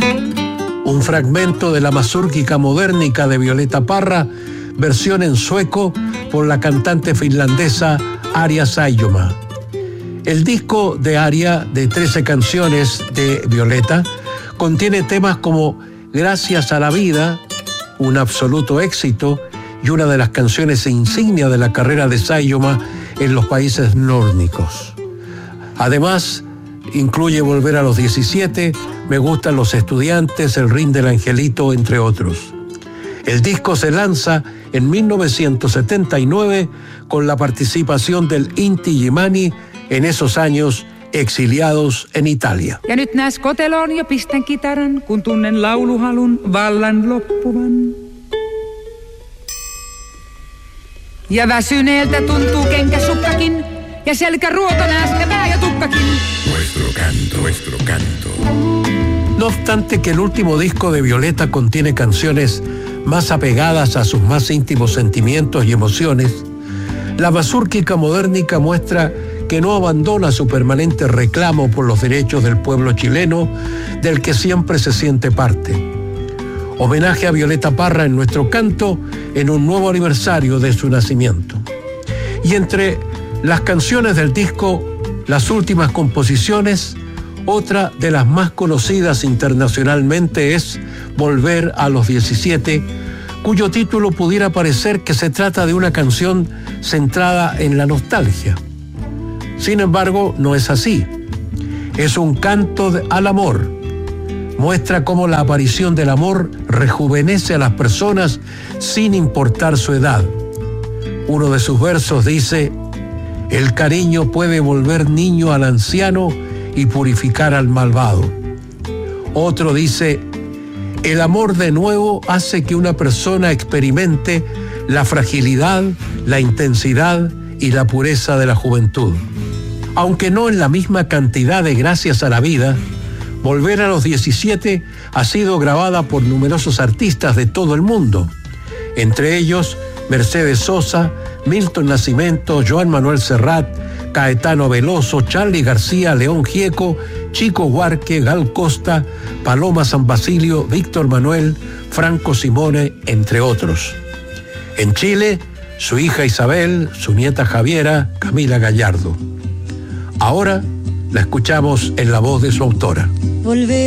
Un fragmento de la Mazurkika Modernica de Violeta Parra, versión en sueco por la cantante finlandesa Arja Saijonmaa. El disco de Arja, de 13 canciones de Violeta, contiene temas como Gracias a la vida, un absoluto éxito y una de las canciones insignia de la carrera de Saijonmaa en los países nórdicos. Además, incluye Volver a los 17, Me gustan los estudiantes, El ring del angelito, entre otros. El disco se lanza en 1979 con la participación del Inti Illimani, en esos años exiliados en Italia. Ja nyt näes koteloon ja pistän kitaran, kun tunnen lauluhalun vallan loppuvan. Ja väsyneeltä tuntuu kenkäsukkakin, ja selkäruoto nääs ja pää ja tukkakin. Nuestro canto. No obstante que el último disco de Violeta contiene canciones más apegadas a sus más íntimos sentimientos y emociones, la Mazurkika Modernica muestra que no abandona su permanente reclamo por los derechos del pueblo chileno, del que siempre se siente parte. Homenaje a Violeta Parra en nuestro canto en un nuevo aniversario de su nacimiento. Y entre las canciones del disco, las últimas composiciones, otra de las más conocidas internacionalmente es Volver a los 17, cuyo título pudiera parecer que se trata de una canción centrada en la nostalgia. Sin embargo, no es así. Es un canto al amor. Muestra cómo la aparición del amor rejuvenece a las personas sin importar su edad. Uno de sus versos dice: el cariño puede volver niño al anciano y purificar al malvado. Otro dice: el amor de nuevo hace que una persona experimente la fragilidad, la intensidad y la pureza de la juventud. Aunque no en la misma cantidad de Gracias a la vida, Volver a los 17 ha sido grabada por numerosos artistas de todo el mundo, entre ellos Mercedes Sosa, Milton Nascimento, Joan Manuel Serrat, Caetano Veloso, Charly García, León Gieco, Chico Huarque, Gal Costa, Paloma San Basilio, Víctor Manuel, Franco Simone, entre otros. En Chile, su hija Isabel, su nieta Javiera, Camila Gallardo. Ahora la escuchamos en la voz de su autora. Volver